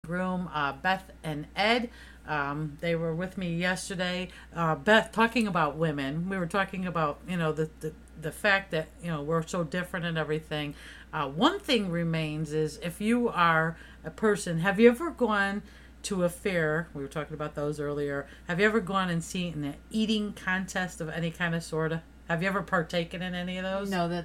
groom, Beth and Ed. They were with me yesterday. Beth, talking about women, we were talking about, the fact that, we're so different and everything. One thing remains is if you are a person, have you ever gone to a fair? We were talking about those earlier. Have you ever gone and seen an eating contest of any kind of sort of? Have you ever partaken in any of those? No.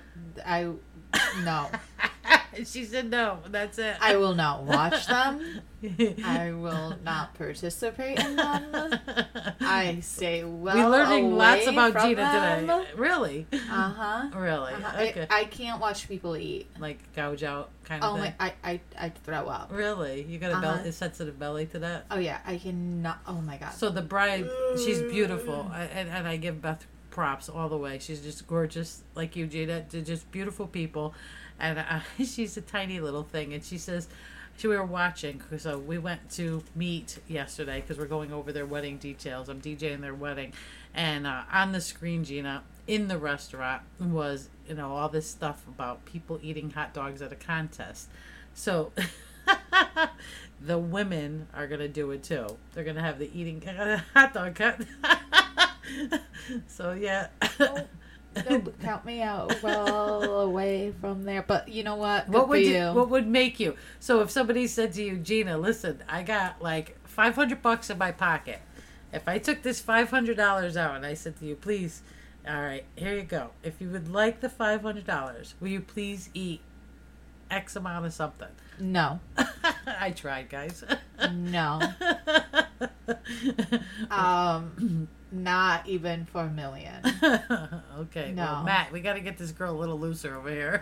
She said no. That's it. I will not watch them. I will not participate in them. I stay well We're learning away lots about from Gina them. today. Really? Really? Okay. I can't watch people eat. Like gouge out kind of thing? I throw up. Really? You got a sensitive belly to that? Oh, yeah. I cannot. Oh, my God. So the bride, she's beautiful. And I give Beth props all the way. She's just gorgeous, like you, Gina. They're just beautiful people. And she's a tiny little thing. And she says, we were watching. So we went to meet yesterday because we're going over their wedding details. I'm DJing their wedding. And on the screen, Gina, in the restaurant was, all this stuff about people eating hot dogs at a contest. So the women are going to do it too. They're going to have the eating hot dog cut. So, yeah. Don't count me out. Well away from there. But you know what? What would make you? So if somebody said to you, Gina, listen, I got like $500 in my pocket. If I took this $500 out and I said to you, please, all right, here you go. If you would like the $500, will you please eat X amount of something? No. I tried, guys. No. Not even for a million. Okay. No. Well, Matt, we got to get this girl a little looser over here.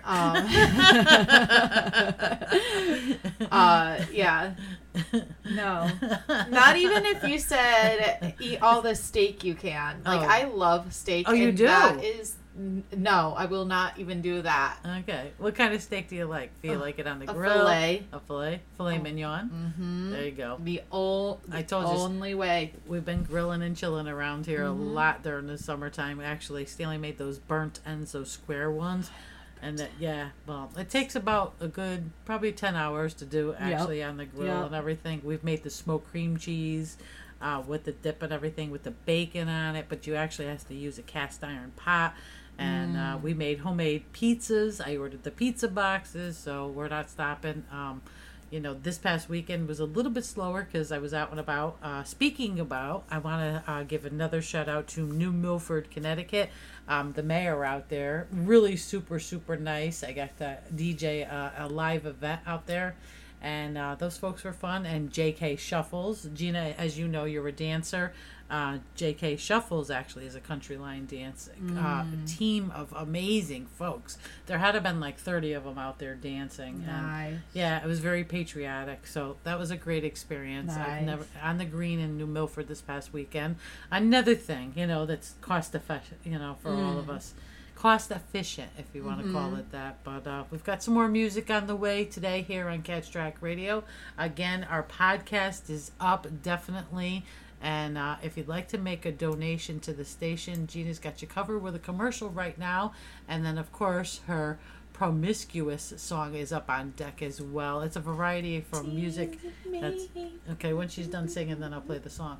Yeah. No. Not even if you said eat all the steak you can. Like, I love steak. Oh, you do? That is... No, I will not even do that. Okay. What kind of steak do you like? Do you like it on the grill? Filet. A filet? Filet mignon? Mm-hmm. There you go. I told you. Only way. We've been grilling and chilling around here a lot during the summertime. Actually, Stanley made those burnt ends, those square ones. And well, it takes about a good, probably 10 hours to do actually on the grill and everything. We've made the smoked cream cheese. With the dip and everything, with the bacon on it, but you actually have to use a cast iron pot. And we made homemade pizzas. I ordered the pizza boxes, so we're not stopping. This past weekend was a little bit slower because I was out and about. Speaking about, I want to give another shout out to New Milford, Connecticut. The mayor out there, really super, super nice. I got to DJ a live event out there. And those folks were fun. And J.K. Shuffles. Gina, as you know, you're a dancer. J.K. Shuffles actually is a country line dancing team of amazing folks. There had to have been like 30 of them out there dancing. Nice. And, it was very patriotic. So that was a great experience. Nice. I've never on the green in New Milford this past weekend. Another thing, that's cost effective, for all of us. Cost efficient, if you want to call it that. But we've got some more music on the way today here on Catch Track Radio. Again, our podcast is up, definitely. And if you'd like to make a donation to the station, Gina's got you covered with a commercial right now. And then, of course, her Promiscuous song is up on deck as well. It's a variety from music. Okay, when she's done singing, then I'll play the song.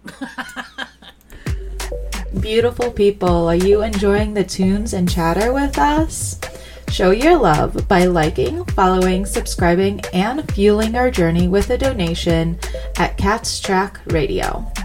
Beautiful people, are you enjoying the tunes and chatter with us? Show your love by liking, following, subscribing, and fueling our journey with a donation at Cat's Track Radio.